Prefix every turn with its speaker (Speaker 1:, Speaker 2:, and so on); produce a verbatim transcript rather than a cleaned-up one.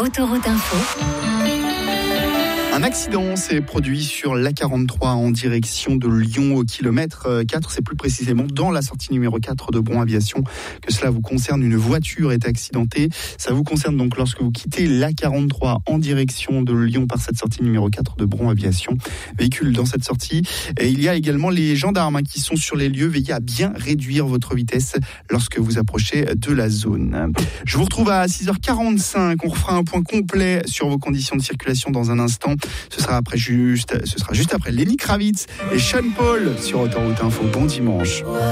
Speaker 1: Autoroute Info.
Speaker 2: Un accident s'est produit sur l'A quarante-trois en direction de Lyon au kilomètre quatre. C'est plus précisément dans la sortie numéro quatre de Bron Aviation que cela vous concerne. Une voiture est accidentée. Ça vous concerne donc lorsque vous quittez l'A quarante-trois en direction de Lyon par cette sortie numéro quatre de Bron Aviation. Véhicule dans cette sortie. Et il y a également les gendarmes qui sont sur les lieux. Veillez à bien réduire votre vitesse lorsque vous approchez de la zone. Je vous retrouve à six heures quarante-cinq. On refera un point complet sur vos conditions de circulation dans un instant. Ce sera après juste, ce sera juste après Lenny Kravitz et Sean Paul sur Autoroute Info. Bon dimanche.